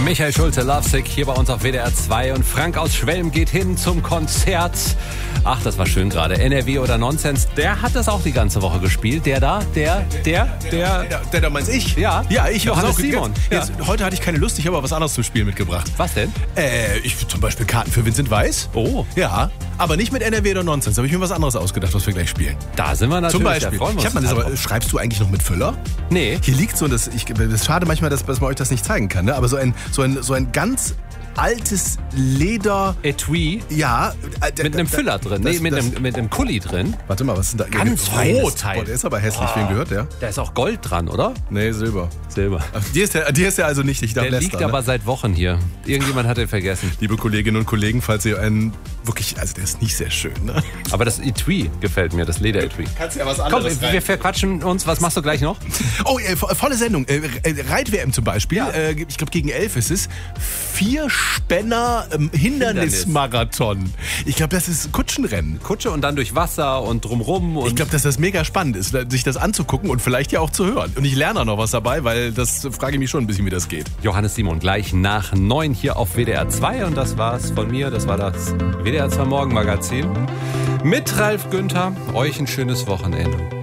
Michael Schulte, Lovesick, hier bei uns auf WDR 2 und Frank aus Schwelm geht hin zum Konzert. Ach, das war schön gerade. NRW oder Nonsens, der hat das auch die ganze Woche gespielt. Der da meinst ich? Ja, ich Johannes Simon. Jetzt, heute hatte ich keine Lust, ich habe aber was anderes zum Spielen mitgebracht. Was denn? Ich zum Beispiel Karten für Vincent Weiss. Oh. Ja, aber nicht mit NRW oder Nonsens. Da habe ich mir was anderes ausgedacht, was wir gleich spielen. Da sind wir natürlich. Zum Beispiel. Aber schreibst du eigentlich noch mit Füller? Nee. Hier liegt so, das ist schade manchmal, dass man euch das nicht zeigen kann, ne? Aber so ein ganz altes Leder... Etui? Ja. Mit einem Füller drin. Mit einem Kuli drin. Warte mal, was ist denn da? Ganz feines Teil. Boah, der ist aber hässlich, wem gehört der? Da ist auch Gold dran, oder? Nee, Silber. Die ist der also nicht. Ich darf der lästern, liegt aber seit Wochen hier. Irgendjemand hat den vergessen. Liebe Kolleginnen und Kollegen, falls ihr einen wirklich... Also der ist nicht sehr schön, ne? Aber das Etui gefällt mir, das Leder-Etui. Kannst du ja was anderes Komm, wir verquatschen uns. Was machst du gleich noch? Oh, volle Sendung. Reit-WM zum Beispiel. Ja. Ich glaube, gegen 11 ist es. 4 Spänner Hindernismarathon. Ich glaube, das ist Kutschenrennen. Kutsche und dann durch Wasser und drumrum. Und ich glaube, dass das mega spannend ist, sich das anzugucken und vielleicht ja auch zu hören. Und ich lerne auch noch was dabei, weil das frage ich mich schon ein bisschen, wie das geht. Johannes Simon gleich nach 9 hier auf WDR 2. Und das war's von mir. Das war das WDR 2 Morgenmagazin. Mit Ralf Günther. Euch ein schönes Wochenende.